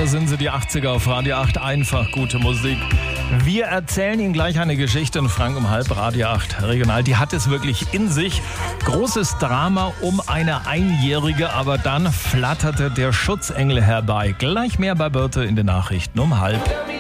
da sind sie, die 80er auf Radio 8. Einfach gute Musik. Wir erzählen Ihnen gleich eine Geschichte in Frank um halb, Radio 8 Regional. Die hat es wirklich in sich. Großes Drama um eine Einjährige, aber dann flatterte der Schutzengel herbei. Gleich mehr bei Birte in den Nachrichten um halb.